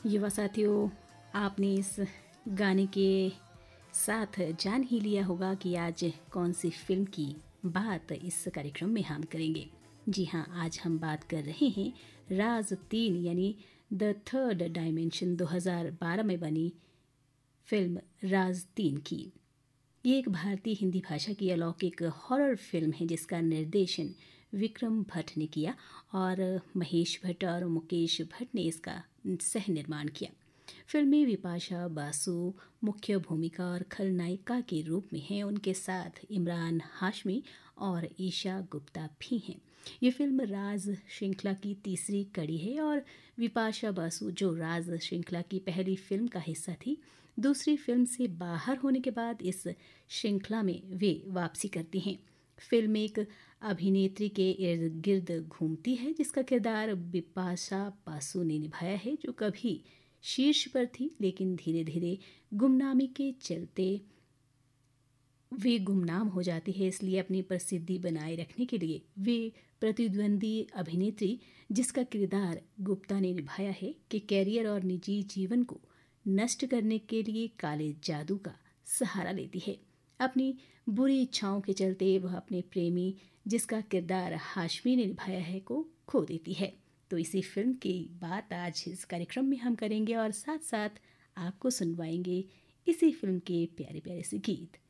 युवा साथियों, आपने इस गाने के साथ जान ही लिया होगा कि आज कौन सी फिल्म की बात इस कार्यक्रम में हम करेंगे। जी हाँ, आज हम बात कर रहे हैं राज 3 यानी द थर्ड डायमेंशन 2012 में बनी फिल्म राज 3 की। ये एक भारतीय हिंदी भाषा की अलौकिक हॉरर फिल्म है जिसका निर्देशन विक्रम भट्ट ने किया और महेश भट्ट और मुकेश भट्ट ने इसका सह निर्माण किया। फिल्म में विपाशा बासु मुख्य भूमिका और खलनायिका के रूप में हैं। उनके साथ इमरान हाशमी और ईशा गुप्ता भी हैं। ये फिल्म राज श्रृंखला की तीसरी कड़ी है और विपाशा बासु, जो राज श्रृंखला की पहली फिल्म का हिस्सा थी, दूसरी फिल्म से बाहर होने के बाद इस श्रृंखला में वे वापसी करती हैं। फिल्म एक अभिनेत्री के इर्द गिर्द घूमती है जिसका किरदार बिपाशा बासु ने निभाया है, जो कभी शीर्ष पर थी लेकिन धीरे धीरे गुमनामी के चलते वे गुमनाम हो जाती है। इसलिए अपनी प्रसिद्धि बनाए रखने के लिए वे प्रतिद्वंदी अभिनेत्री, जिसका किरदार गुप्ता ने निभाया है, के कैरियर और निजी जीवन को नष्ट करने के लिए काले जादू का सहारा लेती है। अपनी बुरी इच्छाओं के चलते वह अपने प्रेमी, जिसका किरदार हाशमी ने निभाया है, को खो देती है। तो इसी फिल्म की बात आज इस कार्यक्रम में हम करेंगे और साथ साथ आपको सुनवाएंगे इसी फिल्म के प्यारे प्यारे से गीत।